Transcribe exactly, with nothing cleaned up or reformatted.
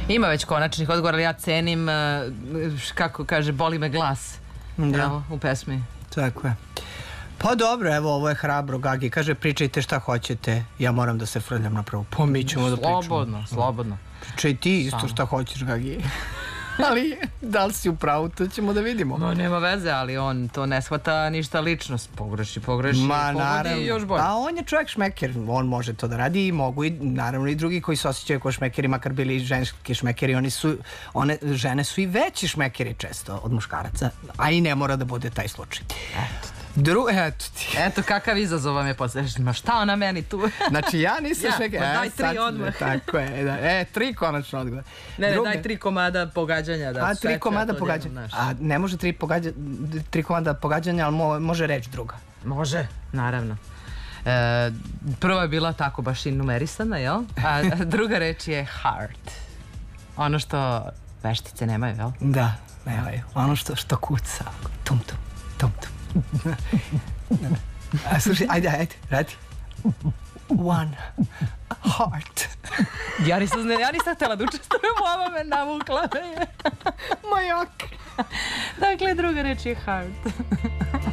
Ima već konačnih odgovora, ali ja cenim, kako kaže, boli me glas. Evo, u pesmi. Tako je. Pa dobro, evo, ovo je hrabro, Gagi. Kaže, pričajte šta hoćete, ja moram da se frljam napravo. Pa mi ćemo da pričamo. Slobodno, slobodno. Pričaj ti isto šta hoćeš, Gagi. Ali, da li si u pravu, to ćemo da vidimo. No, nema veze, ali on to ne shvata ništa lično. Pogreši, pogreši, pogodi i još bolje. A on je čovjek šmeker, on može to da radi i mogu i naravno i drugi koji se osjećaju kao šmekeri, makar bili i ženski šmekeri, oni su, one žene su i veći šmekeri često od muškaraca, a i ne mora da bude taj slučaj. Eto. Dru, eto ti. Eto kakav izazov vam je posljedno. Ma šta ona meni tu? Znači ja nisam ja, šmeker. Pa daj tri odmah. Tako je. Da. E, tri konačno odgovor. Ne, ne, daj tri komada pogađanja. Da, a, tri komada pogađanja. A ne može tri, pogađa, tri komada pogađanja, ali mo, može reći druga. Može, naravno. E, prva je bila tako baš i numerisana, jel? A druga reč je heart. Ono što veštice nemaju, jel? Da, nemaju. Ono što, što kuca. Tum, tum, tum, tum. A slušaj, ajde, ajde, radi. One heart. Ja nisam, ja nisam htjela da učestvujem u ovome, navukla me je. Majak. Dakle, druga reč je heart.